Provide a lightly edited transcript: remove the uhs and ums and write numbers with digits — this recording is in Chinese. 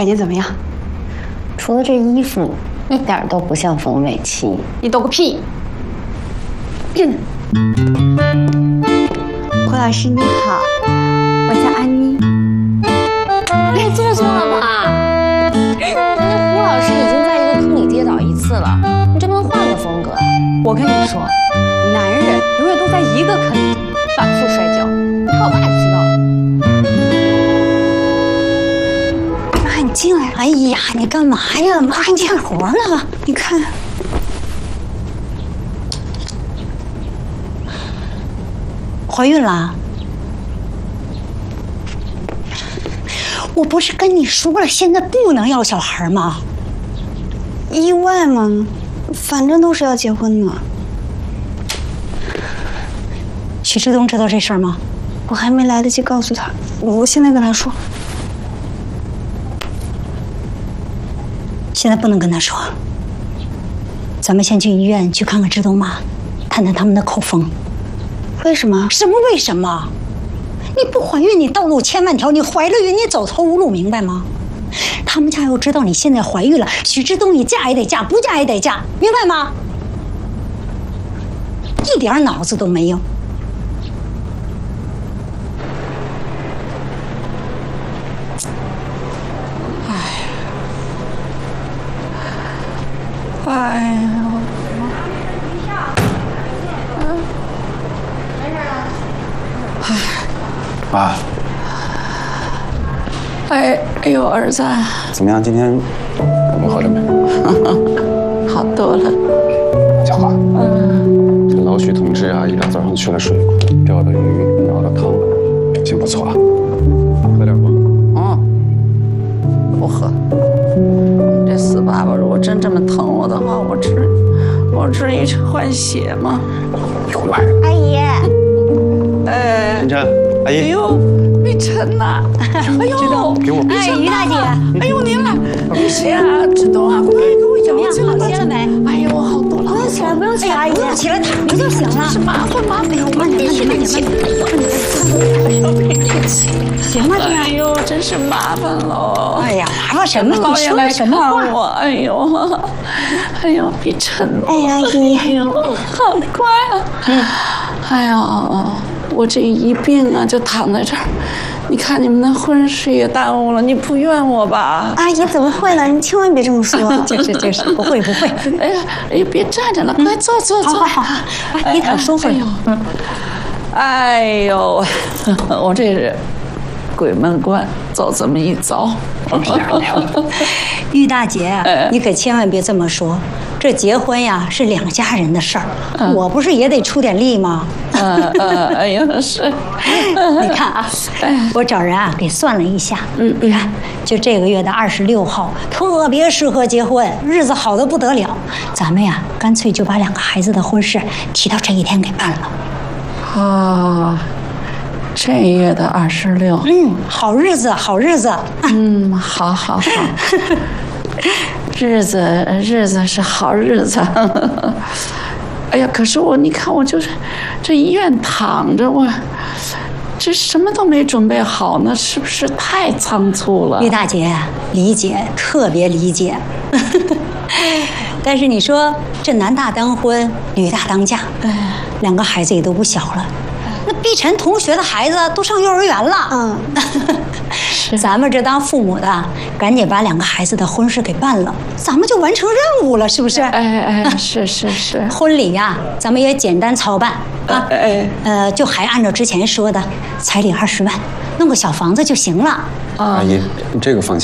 感觉怎么样？ 除了这衣服，一点都不像冯美琪。 你懂个屁！胡老师你好，我叫安妮。 别做作了吧？人家胡老师已经在一个坑里跌倒一次了，你这不能换个风格？ 我跟你说，男人永远都在一个坑里反复摔跤，看我爸就知道了。妈，你进来。 哎呀，你干嘛呀？妈，你干活呢？ 你看， 怀孕了？我不是跟你说了，现在不能要小孩吗？ 意外嘛，反正都是要结婚的。 许志东知道这事儿吗？ 我还没来得及告诉他，我现在跟他说。 现在不能跟他说。咱们先去医院去看看志东妈，探探他们的口风。 为什么？ 什么为什么？你不怀孕，你道路千万条；你怀了孕，你走投无路，明白吗？他们家要知道你现在怀孕了，许志东你嫁也得嫁，不嫁也得嫁，明白吗？一点脑子都没有。 哎呦！ 妈， 哎呦，儿子， 怎么样？今天我们喝了没？ 好多了。 小花，这个老许同志啊，一大早上去了水库，钓的鱼，熬的汤，表现不错啊。喝点吗？ 不喝。你这死爸爸，如果真这么疼我的话，我治一场换血吗？ 又来了， 阿姨， 晨晨，阿姨。 哎呦，美晨呐！哎呦， 给我。 哎，于大姐， 哎呦，您来，你谁啊？志东啊，快给我怎么样？ 摇好些了没？ 哎呦，好多了。 不用起来，不用起来，阿姨，不用起来，躺着就行了。 是麻烦。哎呦，慢点， 行吗？ 哎呦，真是麻烦喽！ 哎呀，麻烦什么？你说什么话？ 我，哎呦，别沉了！ 哎呀，阿姨， 哎呦，好乖啊！哎呀，我这一病啊，就躺在这儿。你看你们的婚事也耽误了，你不怨我吧？ 阿姨怎么会呢？你千万别这么说。 就是，不会。 哎呀，别站着了，快坐。 好，你躺舒服。 哎呦，我这是鬼门关走这么一遭。 玉大姐，你可千万别这么说，这结婚呀是两家人的事儿，我不是也得出点力吗？ 哎呀，是。 你看啊，我找人啊给算了一下，你看，就这个月的26号，特别适合结婚，日子好得不得了。咱们呀，干脆就把2个孩子的婚事提到这一天给办了。 这月的26， 好日子。 好，日子是好日子。哎呀，可是你看我就是这医院躺着，我这什么都没准备好呢，是不是太仓促了？ 玉大姐，理解，特别理解。但是你说这男大当婚，女大当嫁，2个孩子也都不小了。那碧晨同学的孩子都上幼儿园了，咱们这当父母的，赶紧把2个孩子的婚事给办了，咱们就完成任务了，是不是？ 是。 婚礼呀，咱们也简单操办啊，就还按照之前说的，彩礼20万，弄个小房子就行了。 阿姨，这个放心。